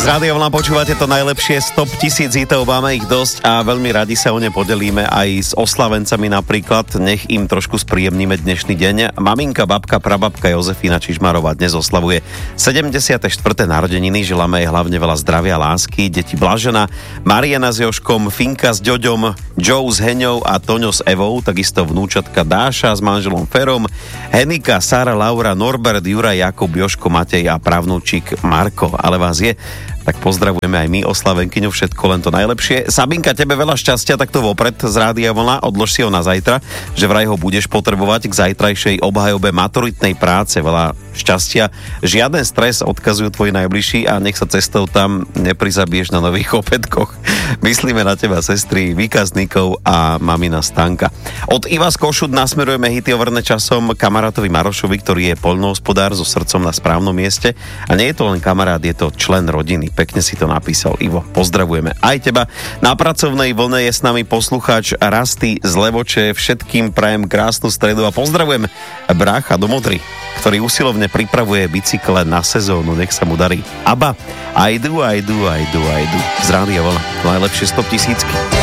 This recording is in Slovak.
Rádia Vlna počúvate to najlepšie z top 1000 hitov, máme ich dosť a veľmi radi sa o ne podelíme aj s oslavencami napríklad, nech im trošku spríjemníme dnešný deň. Maminka, babka, prababka Jozefína Čižmarová dnes oslavuje 74. narodeniny, želáme jej hlavne veľa zdravia, lásky, deti Blažena, Mariana s Jožkom, Finka s Ďoďom, Joe s Heňou a Toňo s Evou, takisto vnúčatka Dáša s manželom Ferom, Henika, Sara, Laura, Norbert, Juraj, Jakub, Jožko, Matej a pravnúčik Marko. Ale vás je, tak pozdravujeme aj my oslavenkyňu, všetko len to najlepšie. Sabinka, tebe veľa šťastia takto vopred z Rádia Vlna, odlož si ho na zajtra, že vraj ho budeš potrebovať k zajtrajšej obhajobe maturitnej práce. Veľa šťastia, žiaden stres, odkazujú tvoji najbližší a nech sa cestou tam neprizabiješ na nových opätkoch. Myslíme na teba, sestry Výkazníkov a mamina Stanka. Od Iva z Košut nasmerujeme hity overné časom kamarátovi Marošovi, ktorý je poľnohospodár so srdcom na správnom mieste a nie je to len kamarát, je to člen rodiny. Pekne si to napísal Ivo. Pozdravujeme aj teba. Na pracovnej vlne je s nami poslucháč Rasty z Levoče. Všetkým prajem krásnu stredu a pozdravujem brácha do Modry, ktorý usilovne pripravuje bicykle na sezónu. Nech sa mu darí. Abba, I do. Z Rádia Vlna. Najlepšie 100 000.